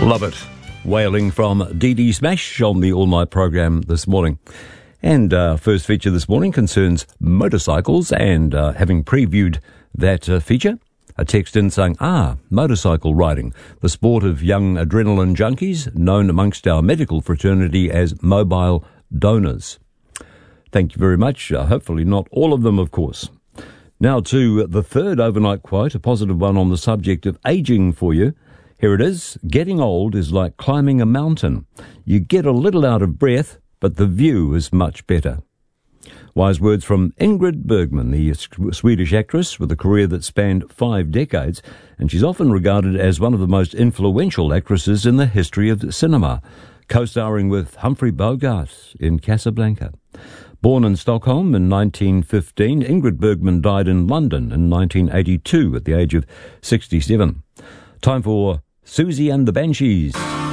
Love it. Wailing from Dee Dee Smash on the All Night program this morning. And first feature this morning concerns motorcycles, and having previewed that feature, a text in saying, motorcycle riding, the sport of young adrenaline junkies, known amongst our medical fraternity as mobile donors. Thank you very much. Hopefully not all of them, of course. Now to the third overnight quote, a positive one on the subject of aging for you. Here it is. Getting old is like climbing a mountain. You get a little out of breath, but the view is much better. Wise words from Ingrid Bergman, the Swedish actress with a career that spanned 5 decades, and she's often regarded as one of the most influential actresses in the history of cinema, co-starring with Humphrey Bogart in Casablanca. Born in Stockholm in 1915, Ingrid Bergman died in London in 1982 at the age of 67. Time for Susie and the Banshees.